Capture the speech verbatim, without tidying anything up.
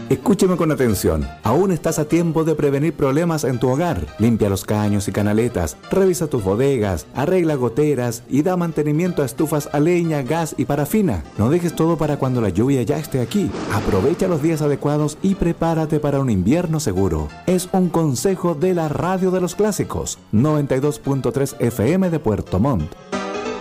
Escúcheme con atención. Aún estás a tiempo de prevenir problemas en tu hogar. Limpia los caños y canaletas, revisa tus bodegas, arregla goteras y da mantenimiento a estufas a leña, gas y parafina. No dejes todo para cuando la lluvia ya esté aquí. Aprovecha los días adecuados y prepárate para un invierno seguro. Es un consejo de la Radio de los Clásicos, noventa y dos punto tres F M de Puerto Montt.